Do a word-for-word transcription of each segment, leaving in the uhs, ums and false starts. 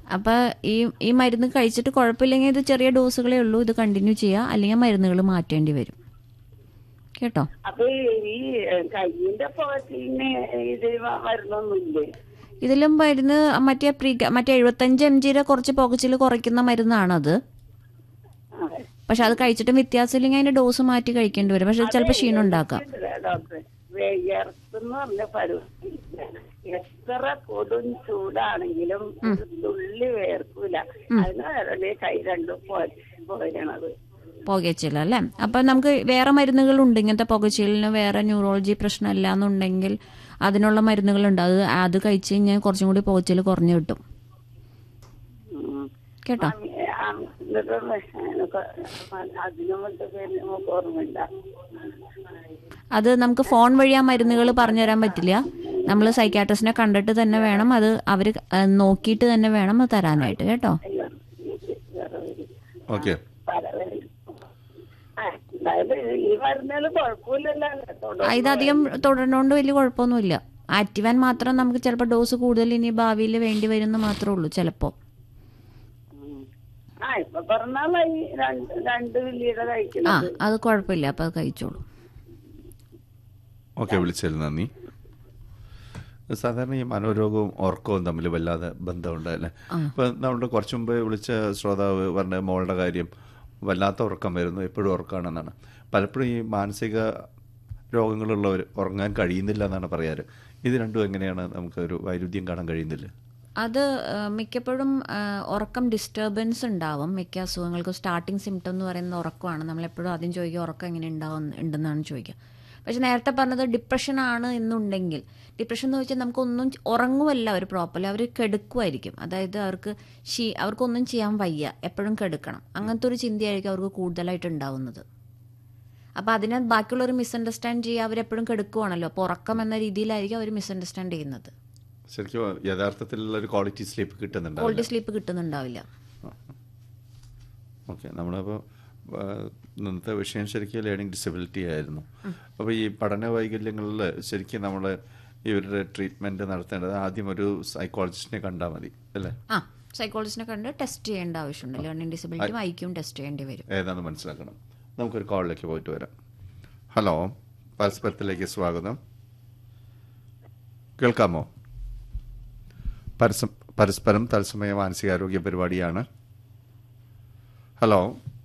അപ്പോൾ ഈ ഈ മരുന്ന് കഴിച്ചിട്ട് കുഴപ്പമില്ലെങ്കിൽ ഇത് ചെറിയ ഡോസുകളേ ഉള്ളൂ, ഇത് കണ്ടിന്യൂ ചെയ്യുക, അല്ലെങ്കിൽ മരുന്നുകൾ മാറ്റേണ്ടി വരും കേട്ടോ. അപ്പൊ ഈ കയ്യിന്റെ പോകത്തിന് ഇത് മരുന്നൊന്നുമില്ലേ? ഇതിലും മരുന്ന് മറ്റേ പ്രീ മറ്റേ എഴുപത്തഞ്ച് എം ജിയുടെ കുറച്ച് പുകച്ചിൽ കുറയ്ക്കുന്ന മരുന്നാണത്. പക്ഷെ അത് കഴിച്ചിട്ടും വ്യത്യാസമില്ലെങ്കിൽ അതിന്റെ ഡോസ് മാറ്റി കഴിക്കേണ്ടി വരും. പക്ഷെ ചിലപ്പോൾ ക്ഷീണം ഉണ്ടാക്കാം. വിയർപ്പെന്ന് പറഞ്ഞ പരിപാടി എത്ര കൊടും ചൂടാണെങ്കിലും തുള്ളി വേർക്കൂല. അതിനാണ് കൈ രണ്ടും പോരണത്. പുകച്ചിൽ അല്ലേ? അപ്പം നമുക്ക് വേറെ മരുന്നുകളുണ്ട് ഇങ്ങനത്തെ പുകച്ചിലിന്. വേറെ ന്യൂറോളജി പ്രശ്നം ഇല്ല എന്നുണ്ടെങ്കിൽ അതിനുള്ള മരുന്നുകളുണ്ട്. അത് അത് കഴിച്ച് കഴിഞ്ഞാൽ കുറച്ചും കൂടി പുകച്ചിൽ കുറഞ്ഞു കിട്ടും കേട്ടോ. അത് നമുക്ക് ഫോൺ വഴി ആ മരുന്നുകൾ പറഞ്ഞു തരാൻ പറ്റില്ല. നമ്മൾ സൈക്കാട്രിസ്റ്റിനെ കണ്ടിട്ട് തന്നെ വേണം, അത് അവർ നോക്കിയിട്ട് തന്നെ വേണം അത് തരാനായിട്ട് കേട്ടോ. ഓക്കെ. ഇതധികം തുടരുന്നോണ്ട് വലിയ കുഴപ്പമൊന്നുമില്ല. ആക്ടിവാൻ മാത്രം നമുക്ക് ചിലപ്പോൾ ഡോസ് കൂടുതൽ ഇനി ഭാവിയിൽ വേണ്ടി വരുന്ന മാത്രമേ ഉള്ളൂ ചിലപ്പോൾ. ആ അത് കുഴപ്പമില്ല, അപ്പൊ അത് കഴിച്ചോളൂ. ഓക്കെ, വിളിച്ചതിൽ നന്ദി. സാധാരണ ഈ മനോരോഗവും ഉറക്കവും തമ്മിൽ വല്ലാതെ ബന്ധമുണ്ട് അല്ലേ? ഇപ്പൊ നമ്മുടെ കുറച്ചു മുമ്പ് വിളിച്ച ശ്രോതാവ് പറഞ്ഞ മോളുടെ കാര്യം, വല്ലാത്ത ഉറക്കം വരുന്നു, എപ്പോഴും ഉറക്കമാണെന്നാണ്. പലപ്പോഴും ഈ മാനസിക രോഗങ്ങളുള്ളവർ ഉറങ്ങാൻ കഴിയുന്നില്ല എന്നാണ് പറയാറ്. ഇത് രണ്ടും എങ്ങനെയാണ് നമുക്കൊരു വൈരുദ്ധ്യം കാണാൻ കഴിയുന്നില്ല? അത് മിക്കപ്പോഴും ഉറക്കം ഡിസ്റ്റർബൻസ് ഉണ്ടാവും. മിക്ക അസുഖങ്ങൾക്കും സ്റ്റാർട്ടിങ് സിംറ്റം എന്ന് പറയുന്നത് ഉറക്കമാണ്. നമ്മളെപ്പോഴും ആദ്യം ചോദിക്കുക ഉറക്കം എങ്ങനെ ഉണ്ടാവും ഉണ്ടെന്നാണ് ചോദിക്കുക. പക്ഷെ നേരത്തെ പറഞ്ഞത് ഡിപ്രഷനാണ് എന്നുണ്ടെങ്കിൽ, ഡിപ്രഷൻ എന്ന് വെച്ചാൽ നമുക്കൊന്നും ഉറങ്ങുമല്ല അവർ പ്രോപ്പർലി, അവർ കെടുക്കുമായിരിക്കും. അതായത് അവർക്ക് ഷീ അവർക്കൊന്നും ചെയ്യാൻ വയ്യ, എപ്പോഴും കെടുക്കണം, അങ്ങനത്തെ ഒരു ചിന്തയായിരിക്കും അവർക്ക് കൂടുതലായിട്ട് ഉണ്ടാവുന്നത്. അപ്പോൾ അതിനെ ബാക്കിയുള്ളവർ മിസ്അണ്ടർസ്റ്റാൻഡ് ചെയ്യുക, അവരെപ്പോഴും കെടുക്കുവാണല്ലോ, അപ്പോൾ ഉറക്കം എന്ന രീതിയിലായിരിക്കും അവർ മിസ്അണ്ടർസ്റ്റാൻഡ് ചെയ്യുന്നത്. ശരിക്കും യഥാർത്ഥത്തിലുള്ള ഒരു quality sleep കിട്ടുന്നുണ്ടാവില്ല. Quality sleep കിട്ടുന്നുണ്ടാവില്ല. Okay, നമ്മളപ്പോൾ ഇന്നത്തെ വിഷയം ശരിക്കും ലേണിംഗ് ഡിസബിലിറ്റി ആയിരുന്നു. അപ്പോൾ ഈ പഠന വൈകല്യങ്ങളിൽ ശരിക്കും നമ്മൾ ഇവരുടെ ട്രീറ്റ്മെൻറ്റ് നടത്തേണ്ടത് ആദ്യം ഒരു സൈക്കോളജിസ്റ്റിനെ കണ്ടാൽ മതി അല്ലേ? ആ, സൈക്കോളജിസ്റ്റിനെ കണ്ട് ടെസ്റ്റ് ചെയ്യേണ്ട ആവശ്യമുണ്ട്. ലേണിംഗ് ഡിസബിലിറ്റിയും ഐക്യൂം ടെസ്റ്റ് ചെയ്യേണ്ടി വരും. ഏതാണെന്ന് മനസ്സിലാക്കണം. നമുക്കൊരു കോളിലേക്ക് പോയിട്ട് വരാം. ഹലോ, പരസ്പരത്തിലേക്ക് സ്വാഗതം. കേൾക്കാമോ? പരസ്പ പരസ്പരം തത്സമയ മാനസികാരോഗ്യ പരിപാടിയാണ്. ഹലോ,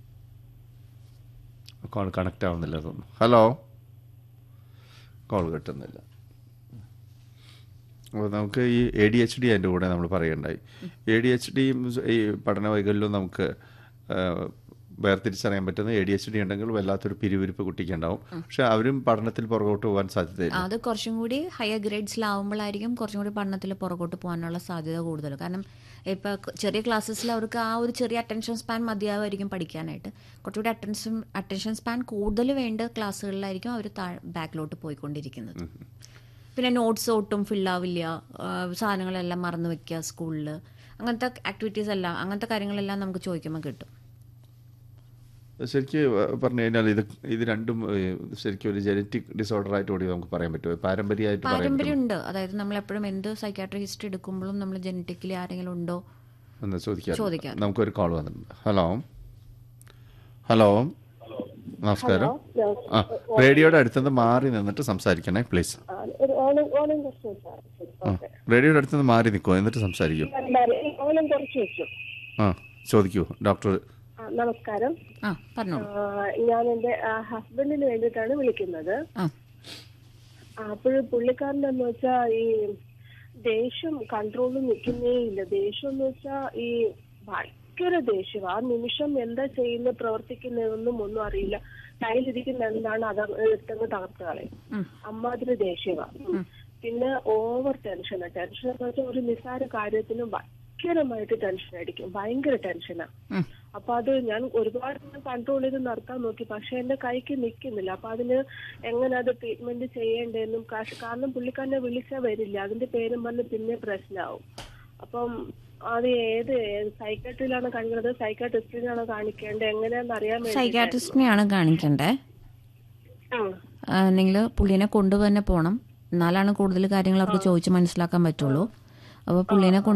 കോൾ കണക്റ്റ് ആവുന്നില്ല തോന്നുന്നു. ഹലോ, കോൾ കിട്ടുന്നില്ല. അപ്പോൾ നമുക്ക് ഈ എ ഡി എച്ച് ഡി അതിൻ്റെ കൂടെ നമ്മൾ പറയണ്ടായി. എ ഡി എച്ച് ഡിയും ഈ പഠന വൈകല്യവും നമുക്ക് വേർതിരിച്ചറിയാൻ പറ്റുന്ന എ ഡി എച്ച് ഡി ഉണ്ടെങ്കിൽ വല്ലാത്തൊരു പിരിവിരിപ്പ് കുട്ടിക്കുണ്ടാവും. പക്ഷെ അവരും പഠനത്തിൽ പുറകോട്ട് പോകാൻ സാധ്യതയില്ല. അത് കുറച്ചും കൂടി ഹയർ ഗ്രേഡ്സിലാവുമ്പോഴായിരിക്കും കുറച്ചും കൂടി പഠനത്തിൽ പുറകോട്ട് പോകാനുള്ള സാധ്യത കൂടുതൽ. കാരണം ഇപ്പോൾ ചെറിയ ക്ലാസ്സസിൽ അവർക്ക് ആ ഒരു ചെറിയ അറ്റൻഷൻ സ്പാൻ മതിയാവുമായിരിക്കും പഠിക്കാനായിട്ട്. കുറച്ചുകൂടി അറ്റൻഷൻ അറ്റൻഷൻ സ്പാൻ കൂടുതൽ വേണ്ട ക്ലാസ്സുകളിലായിരിക്കും അവർ താ ബാക്കിലോട്ട് പോയിക്കൊണ്ടിരിക്കുന്നത്. പിന്നെ നോട്ട്സ് ഒട്ടും ഫില്ലാവില്ല, സാധനങ്ങളെല്ലാം മറന്നു വെക്കുക സ്കൂളിൽ, അങ്ങനത്തെ ആക്ടിവിറ്റീസ് എല്ലാം, അങ്ങനത്തെ കാര്യങ്ങളെല്ലാം നമുക്ക് ചോദിക്കുമ്പോൾ കിട്ടും. ശരിക്കും പറഞ്ഞു കഴിഞ്ഞാൽ ഇത് ഇത് രണ്ടും ശരിക്കും ഒരു ജനറ്റിക് ഡിസോർഡർ ആയിട്ട് കൂടി നമുക്ക് പറയാൻ പറ്റുമോ? പാരമ്പര്യമായിട്ട് പാരമ്പര്യമുണ്ട്. അതായത് നമ്മൾ എപ്പോഴും എന്ത് സൈക്കാട്രി ഹിസ്റ്ററി എടുക്കുമ്പോഴും നമ്മൾ ജനറ്റിക്കലി ആരെങ്കിലും ഉണ്ടോ എന്ന് ചോദിക്കാം. നമുക്കൊരു കോൾ വന്നിട്ടുണ്ട്. ഹലോ ഹലോ നമസ്കാരം. ആ, റേഡിയോയുടെ അടുത്തുനിന്ന് മാറി നിന്നിട്ട് സംസാരിക്കണേ പ്ലീസ്. റേഡിയോയുടെ അടുത്തുനിന്ന് മാറി നിൽക്കുമോ, എന്നിട്ട് സംസാരിക്കൂ. ആ, ചോദിക്കൂ ഡോക്ടർ. നമസ്കാരം. ഞാൻ എന്റെ ഹസ്ബൻഡിന് വേണ്ടിയിട്ടാണ് വിളിക്കുന്നത്. അപ്പോഴും പുള്ളിക്കാരനെന്ന് വെച്ചാ ഈ ദേഷ്യം കൺട്രോളിൽ നിൽക്കുന്നേ ഇല്ല. ദേഷ്യം എന്ന് വെച്ചാ ഈ ഭയങ്കര ദേഷ്യം. ആ നിമിഷം എന്താ ചെയ്യുന്നത്, പ്രവർത്തിക്കുന്നതെന്നും ഒന്നും അറിയില്ല. കയ്യിലിരിക്കുന്ന എന്താണ് അത് എടുത്തങ്ങ് തകർത്ത് കളയും. അമ്മാതിരി ദേഷ്യമാണ്. പിന്നെ ഓവർ ടെൻഷനാണ്. ടെൻഷൻ എന്ന് വെച്ചാൽ ഒരു നിസ്സാര കാര്യത്തിനും ഭയങ്കരമായിട്ട് ടെൻഷൻ അടിക്കും. ഭയങ്കര ടെൻഷനാ. അപ്പൊ അത് ഞാൻ ഒരുപാട് കൺട്രോൾ ചെയ്ത് നിർത്താൻ നോക്കി, പക്ഷെ എന്റെ കൈക്ക് നിൽക്കുന്നില്ല. അപ്പൊ അതിന് എങ്ങനെ അത് ട്രീറ്റ്മെന്റ് ചെയ്യേണ്ടതെന്നും, കാരണം പുള്ളിക്കാരനെ വിളിച്ചാൽ വരില്ല, അതിന്റെ പേരും പറഞ്ഞ് പിന്നെ പ്രശ്നമാവും. അപ്പം അത് ഏത് സൈക്കാട്രിയിലാണ് കാണിക്കുന്നത്, സൈക്കാട്രിസ്റ്റിനാണോ കാണിക്കേണ്ടത്, എങ്ങനെയാണെന്ന് അറിയാൻ വേണ്ടി. സൈക്കാട്രിസ്റ്റിനെയാണ് കാണിക്കേണ്ടത്. നിങ്ങൾ പുള്ളിനെ കൊണ്ടു തന്നെ പോകണം, എന്നാലാണ് കൂടുതൽ കാര്യങ്ങൾ അവർക്ക് ചോദിച്ച് മനസ്സിലാക്കാൻ പറ്റുള്ളൂ. അപ്പോൾ പുള്ളിനെ